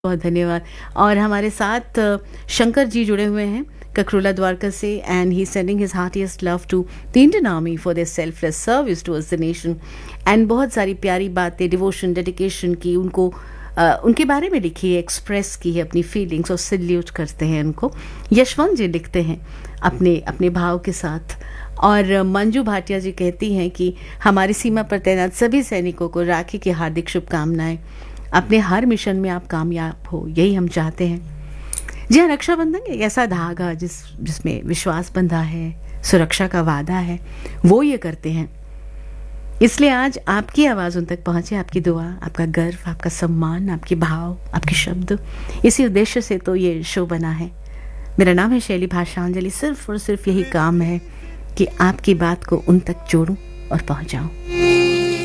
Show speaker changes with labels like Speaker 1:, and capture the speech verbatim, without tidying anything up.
Speaker 1: बहुत धन्यवाद। और हमारे साथ अ, शंकर जी जुड़े हुए हैं ककरूला द्वारका से, and he sending his heartiest love to the Indian army for their selfless service towards the nation. And बहुत सारी प्यारी बातें, डिवोशन, डेडिकेशन की उनको अ, उनके बारे में लिखी है, एक्सप्रेस की है अपनी फीलिंग्स, और सल्यूट करते हैं उनको। यशवंत जी लिखते हैं अपने अपने भाव के साथ। और अ, मंजू भाटिया जी कहती हैं कि हमारी सीमा पर तैनात सभी सैनिकों को राखी की हार्दिक शुभकामनाएं। अपने हर मिशन में आप कामयाब हो, यही हम चाहते हैं। जी हाँ, रक्षाबंधन एक ऐसा धागा जिस जिसमें विश्वास बंधा है, सुरक्षा का वादा है, वो ये करते हैं। इसलिए आज आपकी आवाज़ उन तक पहुंचे, आपकी दुआ, आपका गर्व, आपका सम्मान, आपके भाव, आपके शब्द, इसी उद्देश्य से तो ये शो बना है। मेरा नाम है शैली भाषांजलि। सिर्फ और सिर्फ यही काम है कि आपकी बात को उन तक जोड़ूं और पहुंचाऊं।